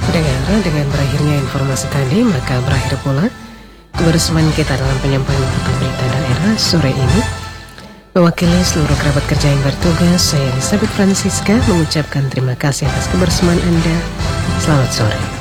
Pendengar, dengan berakhirnya informasi tadi, maka berakhir pula kebersamaan kita dalam penyampaian berita daerah sore ini. Mewakili seluruh kerabat kerja yang bertugas, saya Elizabeth Francisca mengucapkan terima kasih atas kebersamaan Anda. Selamat sore.